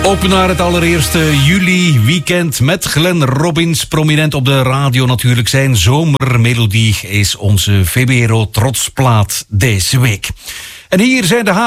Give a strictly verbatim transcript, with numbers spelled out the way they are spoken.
Op naar het allereerste juli weekend met Glenn Robbins. Prominent op de radio natuurlijk. Zijn zomermelodie is onze V B R O trotsplaat deze week. En hier zijn de